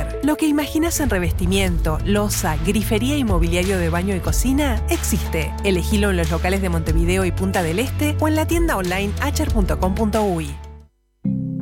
Acher. Lo que imaginas en revestimiento, loza, grifería y mobiliario de baño y cocina existe. Elegilo en los locales de Montevideo y Punta del Este o en la tienda online acher.com.uy.